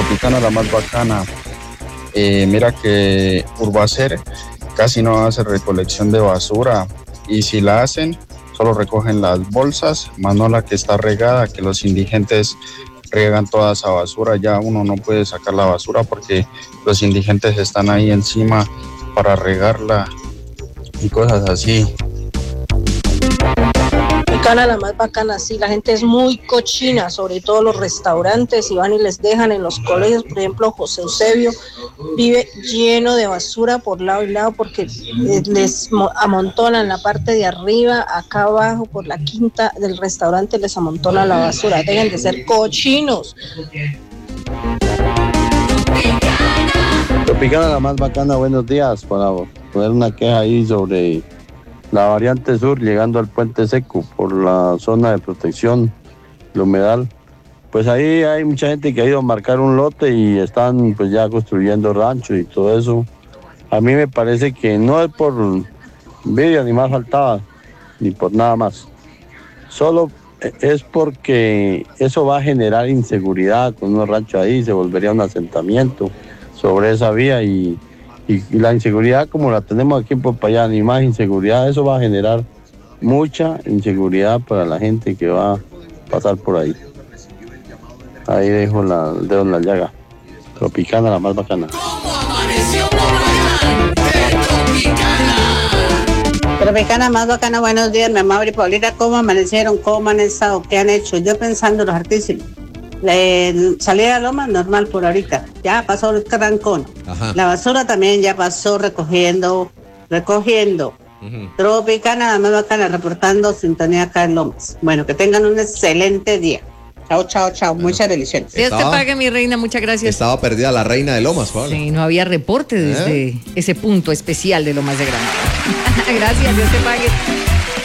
Tropicana, la más bacana. Mira que Urbacer casi no hace recolección de basura y si la hacen, solo recogen las bolsas, más no la que está regada, que los indigentes riegan toda esa basura. Ya uno no puede sacar la basura porque los indigentes están ahí encima para regarla y cosas así. Tropicana, la más bacana, sí, la gente es muy cochina, sobre todo los restaurantes, y van y les dejan en los colegios. Por ejemplo, José Eusebio vive lleno de basura por lado y lado porque les amontonan la parte de arriba, acá abajo, por la quinta del restaurante les amontonan la basura. Dejen de ser cochinos. Tropicana, la más bacana, buenos días, para poner una queja ahí sobre la variante sur llegando al Puente Seco por la zona de protección, el humedal. Pues ahí hay mucha gente que ha ido a marcar un lote y están pues ya construyendo ranchos y todo eso. A mí me parece que no es por envidia ni más faltaba, ni por nada más. Solo es porque eso va a generar inseguridad con unos ranchos ahí, se volvería un asentamiento sobre esa vía y la inseguridad como la tenemos aquí en Popayán y más inseguridad, eso va a generar mucha inseguridad para la gente que va a pasar por ahí. Ahí dejo el dedo en la llaga. Tropicana, la más bacana. Tropicana, más bacana, buenos días, mi amable y Paulita. ¿Cómo amanecieron? ¿Cómo han estado? ¿Qué han hecho? Yo pensando en los artísimos. Salida a Loma normal por ahorita. Ya pasó el trancón. La basura también ya pasó recogiendo. Tropicana, la más bacana, reportando sintonía acá en Lomas. Bueno, que tengan un excelente día. Chao. Muchas bendiciones. Dios te pague, mi reina, muchas gracias. Estaba perdida la reina de Lomas, Paola. Sí, no había reporte desde ese punto especial de Lomas de Granada. Gracias, Dios te pague.